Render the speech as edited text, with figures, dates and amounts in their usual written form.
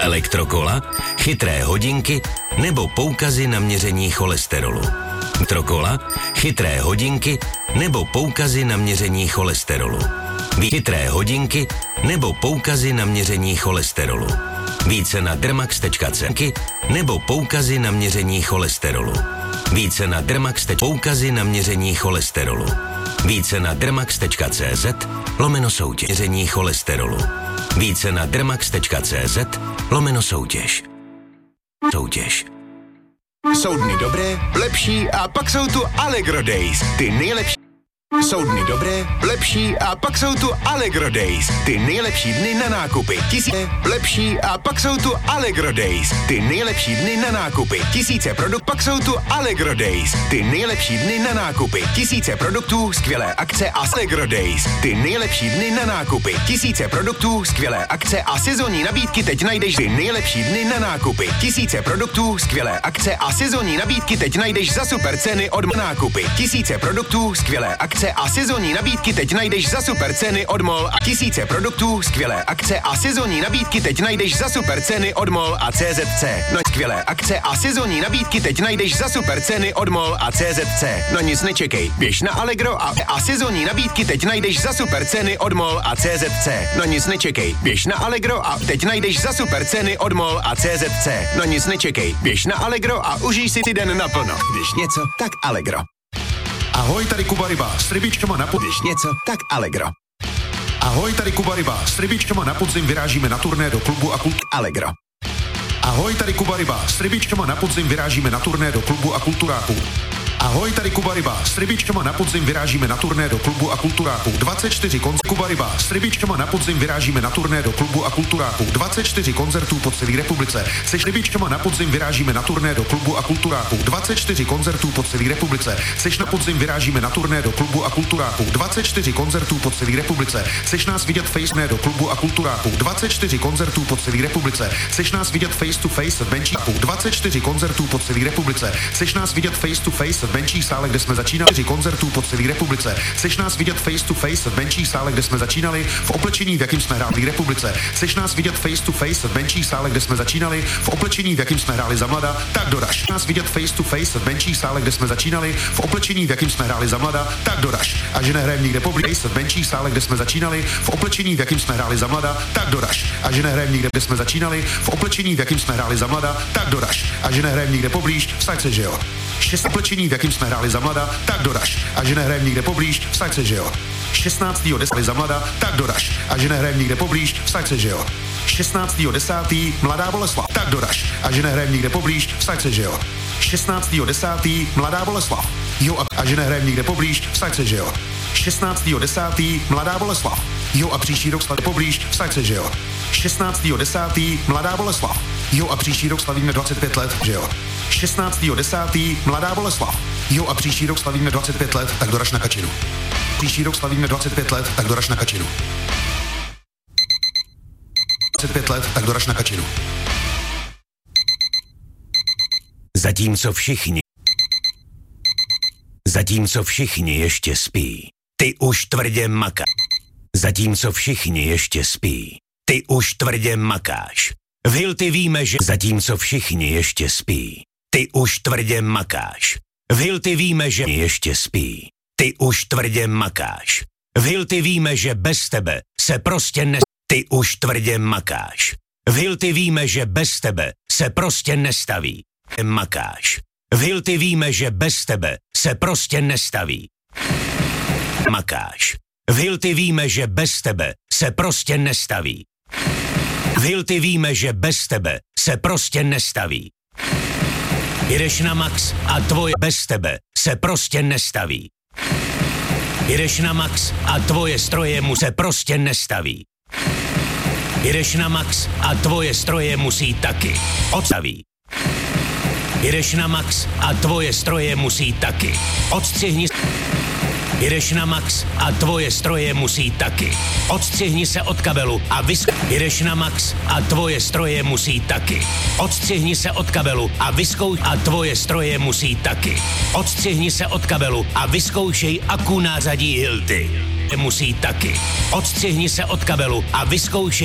Elektrokola, chytré hodinky nebo poukazy na měření cholesterolu. Elektrokola, chytré hodinky nebo poukazy na měření cholesterolu. Chytré hodinky nebo poukazy na měření cholesterolu. Více na dermax.cz nebo poukazy na měření cholesterolu. Více na dermax.cz poukazy na měření cholesterolu. Více na dermax.cz/soutěž měření cholesterolu. Více na dermax.cz/soutěž. Soutěž. Jsou dny dobré, lepší a pak jsou tu Allegro Days. Ty nejlepší. Jsou dny dobré, lepší a pak jsou tu Allegro Days. Ty nejlepší dny na nákupy. Lepší a pak jsou tu Allegro Days. Ty nejlepší dny na nákupy. Tisíce produktů, pak jsou tu Allegro Days. Ty nejlepší dny na nákupy. Tisíce produktů, skvělé akce a Allegro Days. Ty nejlepší dny na nákupy. Tisíce produktů, skvělé akce a sezónní nabídky teď najdeš. Ty nejlepší dny na nákupy. Tisíce produktů, skvělé akce a sezónní nabídky teď najdeš za super ceny od nákupy. Tisíce produktů, skvělé akce a sezónní nabídky teď najdeš za super ceny od MOL a tisíce produktů, skvělé akce a sezónní nabídky teď najdeš za super ceny od MOL a CZC. No skvělé akce a sezónní nabídky teď najdeš za super ceny od MOL a CZC. No nic nečekej, běž na Allegro a sezónní nabídky teď najdeš za super ceny od MOL a CZC. No nic nečekej, běž na Allegro a teď najdeš za super ceny od MOL a CZC. No nic nečekej, běž na Allegro a užij si den naplno. Když něco, tak Allegro. Ahoj, tady Kuba Ryba s rybičkama na podzim. Když něco, tak Allegro. Ahoj, tady Kuba Ryba s rybičkama na podzim vyrážíme na turné do klubu a Allegro. Ahoj, tady Kuba Ryba s rybičkama na podzim vyrážíme na turné do klubu a kulturáků. Ahoj, tady Kuba Ryba s rybičkama na podzim vyrážíme na turné do klubu a kulturáků. 24 koncertů. Kuba Ryba s rybičkama na podzim vyrážíme na turné do klubu a kulturáků. 24 koncertů po celé republice. Se rybičkama na podzim vyrážíme na turné do klubu a kulturáků. 24 koncertů po celé republice. Seš na podzim vyrážíme na turné do klubu a kulturáků. 24 koncertů po celé republice. Seš nás vidět face do klubu a kulturáků. 24 koncertů po celé republice. Seš nás vidět face to face v Benčíku. 24 koncertů po celé republice. Seš nás vidět face to face v menších sálech, kde jsme začínali, 4 koncertů po celé republice. Seš nás vidět face to face v menších sálech, kde jsme začínali, v oblečení, v jakým jsme hráli v republice. Seš nás vidět face to face v menších sálech, kde jsme začínali, v oblečení, v jakým jsme hráli za mlada, tak doraž. Nás vidět face to face v menších sálech, kde jsme začínali, v oblečení, v jakým jsme hráli za mlada, tak doraž. A že nehrajeme nikde poblíž, v menších sálech, kde jsme začínali, v oblečení, v jakým jsme hráli za mlada, tak doraž. A že nehrajeme nikde, kde jsme začínali, v oblečení, v jakým jsme hráli za mlada, tak doraž. A že nehrajeme nikde poblíž, vsaď se, že jo. 6 oblečení, v jakým jsme hráli za mlada, tak doraž. A že nehrajeme nikde poblíž, vsaď se, že jo. 16.10. za mlada, tak doraž. A že nehrajeme nikde poblíž, vsaď se, že jo. 16.10. Mladá Boleslav, tak doraž. A že nehrajeme nikde poblíž, vsaď se, že jo. 16.10. Mladá Boleslav. Jo a že nehrajeme nikde poblíž, vsaď se, že jo. 16.10. Mladá Boleslav. Jo a příští rok slavíme poblíž, vsaď se, že jo. 16.10. Mladá Boleslav. Jo a příští rok slavíme 25 let, že jo. 16.10. Mladá Boleslav. Jo a příští rok slavíme 25 let, tak doraž na Kačinu. Příští rok slavíme 25 let, tak doraž na Kačinu. 25 let, tak doraž na Kačinu. Zatímco všichni ještě spí, ty už tvrdě maká. Zatímco všichni ještě spí, ty už tvrdě makáš. V Hilty víme, že zatímco všichni ještě spí, ty už tvrdě makáš. V Hilty víme, že ještě spí, ty už tvrdě makáš. V Hilty víme, že bez tebe se prostě ty už tvrdě makáš. V Hilty víme, že bez tebe se prostě nestaví. Makáš. V Hilty víme, že bez tebe se prostě nestaví. Makáš. V Hilty víme, že bez tebe se prostě nestaví. V Hilty víme, že bez tebe se prostě nestaví. Jdeš na max a tvoje bez tebe se prostě nestaví. Jdeš na max a tvoje stroje mu se prostě nestaví. Jdeš na max a tvoje stroje musí taky odstaví. Jdeš na max a tvoje stroje musí taky odstřihni. Jdeš na max a tvoje stroje musí taky odstřihni se od kabelu a Jdeš na max a tvoje stroje musí taky odstřihni se od kabelu a a tvoje stroje musí taky odstřihni se od kabelu a vyzkoušej akku nářadí Hilty. Musí taky odstřihni se od kabelu a vyzkoušej